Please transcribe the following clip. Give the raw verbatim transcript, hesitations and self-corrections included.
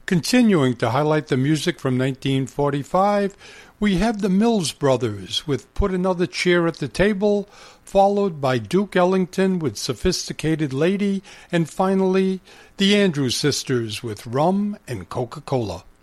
Continuing to highlight the music from nineteen forty-five, we have the Mills Brothers with Put Another Chair at the Table, followed by Duke Ellington with Sophisticated Lady, and finally the Andrews Sisters with Rum and Coca-Cola.